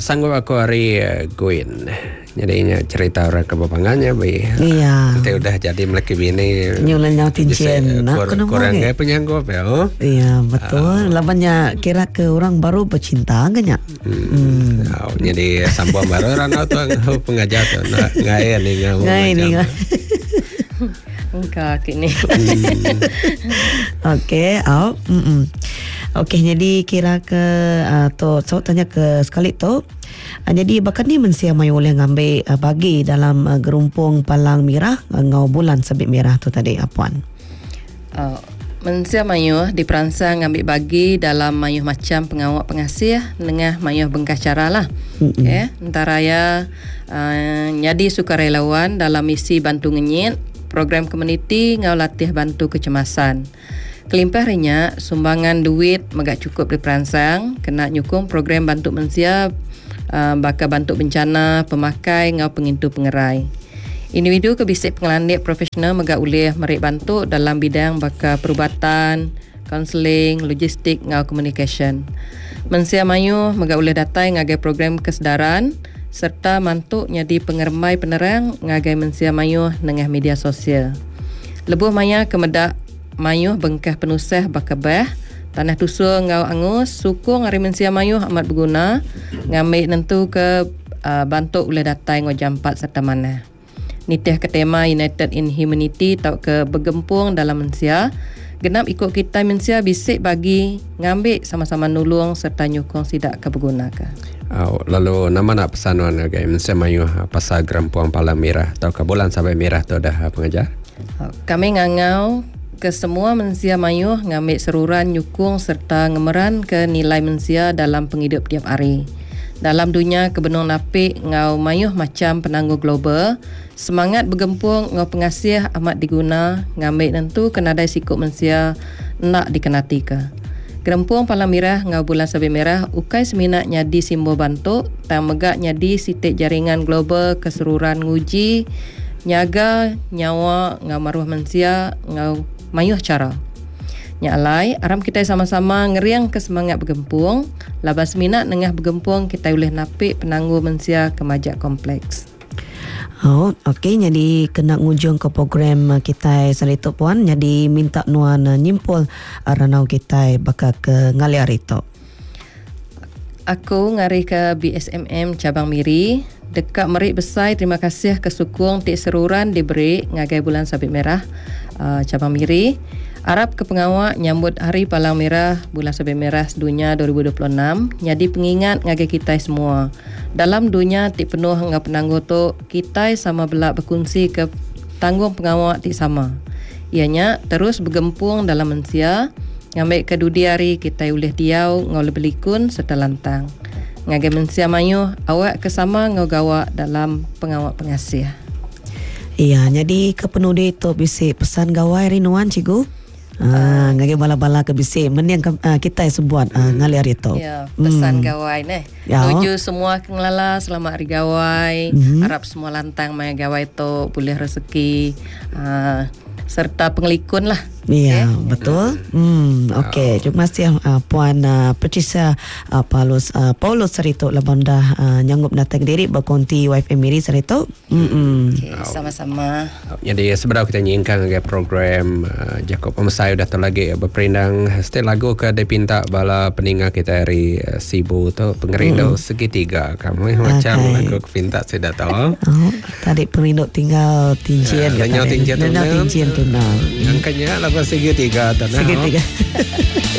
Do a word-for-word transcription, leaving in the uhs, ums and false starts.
sanggup aku hari uh, Guin. Jadinya cerita orang kebapangannya bayi. Iya. Nanti udah jadi melaki bini. Nyulan nyau tincen. Kur, kurang gaya penyanggup ya. Oh? Iya betul. Uh, Labannya kira ke orang baru bercinta agaknya. Hmm. hmm. Oh, jadi sambung baru orang tu pengajar tu. Nggak ya nih nggak. Nggak ini nggak. Enggak kini. Okey, au. Mm. Okey, jadi kira ke uh, tu so tanya ke sekali tu. Uh, jadi bakat ni mensia mai oleh ngambil uh, bagi dalam uh, gerumpung palang merah uh, ngau bulan sabit merah tu tadi apuan. Uh, mensia mayuh diperansang ngambil bagi dalam mayuh macam pengawak pengasih dengan mayuh bengkah cara lah. Mm-hmm. Okay. Antara ya uh, jadi sukarelawan dalam misi bantu ngenyit program komuniti ngau latih bantu kecemasan. Kelimpah rinya sumbangan duit megak cukup diperansang kena nyukung program bantu mensia uh, bakal bantu bencana pemakai ngau pengintu pengerai. Individu kebisik pengelandik profesional megak ulih merik bantu dalam bidang bakal perubatan, kaunseling, logistik ngau communication. Mensia mayu megak ulih datai ngagai program kesedaran serta mantuk nyadi pengermai penerang ngagai mensia mayu nengah media sosial. Lebuh maya kemedak mayuh bengkah penusah bakabah tanah tusul ngau angus sukung hari mensia mayuh amat berguna ngambil nentu ke uh, bantu oleh datai ngau jampat serta mana nitih ke tema United in Humanity tau ke bergempung dalam mensia genap ikut kita mensia bisik bagi ngambil sama-sama nulung serta nyukung sidak ke berguna ke. Oh, lalu nama nak pesanuan okay, mensia mayuh pasal gerampuang palang merah tau ke bulan sampai merah tu dah pengajar. Oh, kami ngangau ke semua mensia mayuh ngambil seruran nyukung serta ngemeran ke nilai mensia dalam penghidup tiap hari. Dalam dunia kebenung napik ngau mayuh macam penangguh global, semangat bergempung ngau pengasih amat diguna ngambil tentu kenadai sikuk mensia nak dikenati ke. Gerempung palang merah ngau bulan sabit merah ukai seminat nyadi simbol bantu tang megak nyadi sitik jaringan global keseruran nguji nyaga nyawa ngau maruah mensia ngau mayuh cara. Nya alai aram kita sama-sama ngeriang ke semangat bergempung, labas minat nengah bergempung kita boleh napik penangguh mensia kemajak kompleks. Oh, okey, jadi kena ngujung ke program kita salitu puan, jadi minta nuan nyimpul ranau kita bakal ke ngaliar itu. Aku ngari ke B S M M cabang Miri. Dekat Merik Besai, terima kasih ke sukung tik seruran diberi ngagai bulan sabit merah uh, cabang Miri. Arab ke pengawak nyambut hari palang merah bulan sabit merah sedunia dua ribu dua puluh enam. Jadi pengingat ngagai kita semua. Dalam dunia tik penuh ngau penangguh tu, kita sama belak berkongsi ke tanggung pengawak tik sama. Ianya terus bergempung dalam mensia, ngambil ke dudi hari kita boleh diau ngau lebelikun serta lantang. Ngagai mensia mayuh awak kesama ngau gawak dalam pengawak pengasih. Iya, jadi ke penudi tu bisik pesan gawai rinuan cikgu. Ah, uh, ngagai bala-bala ke bisik meniang uh, kita sebuat uh, ngalir itu. Ya, pesan hmm. gawai neh. Ya. Tuju semua kenglala selamat hari gawai. Mm-hmm. Harap semua lantang maya gawai tu boleh rezeki uh, serta pengelikun lah. Iya, okay. Betul. Hmm. Hmm, okey. Terima kasih uh, Puan uh, Patricia uh, Paulus uh, Paulus Sarito Labanda uh, nyanggup datang diri berkonti Y F M Miri Sarito. Hmm. Okey, sama-sama. Jadi sebenarnya kita nyingkang ke program uh, Jakob Pemesai udah tu lagi uh, berperindang setiap lagu ke dia pinta bala peningat kita dari uh, Sibu tu pengerindo hmm. segitiga. Kamu okay. Macam lagu pinta sudah tahu. Oh, tadi pengerindo tinggal tincian ya, katanya. Tincian tu. Tincian tu. Angkanya lagu segitiga tanah. Segitiga.